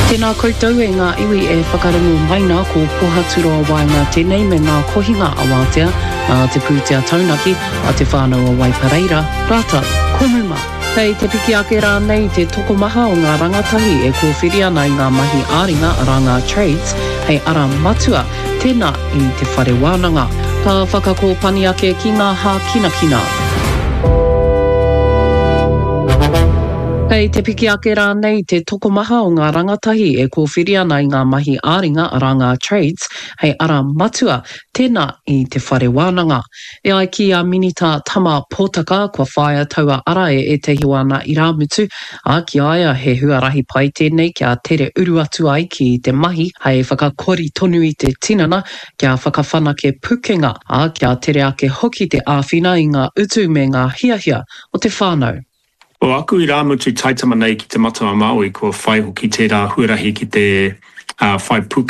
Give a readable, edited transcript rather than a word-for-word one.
Tēnā koutou e ngā iwi e whakarangu maina ko Pohaturoa Wainga tēnei me ngā kohinga awatea, ngā te pūtea taunaki a te whānau a Waipareira. Rata, komuma. Hei te piki ake rā nei te tokomaha o ngā rangatahi e kōwhiri ana i ngā mahi āringa a ranga trades, hei ara matua, tēnā i te whare wānanga. Ka whakakōpani ake ki ngā hā kinakina. Hei te piki ake rā nei te tokomaha o ngā rangatahi e kōwhiri ana i ngā mahi āringa a ranga trades, hei ara matua, tēnā i te whare wānanga. E ai ki a minita tama pōtaka kua whaia taua ara e te hiwana i rā mutu, a ki aia he huarahi pai tēnei kia tere uru atu ai ki te mahi, hei whakakori tonu i te tinana, kia whakawhanake pukenga, a kia tere ake hoki te āwhina i ngā utu me ngā hiahia o te whānau. O aku I rā mutu taitama nei ki te matua Māui kua whai hoki tērā huarahi ki te whai puke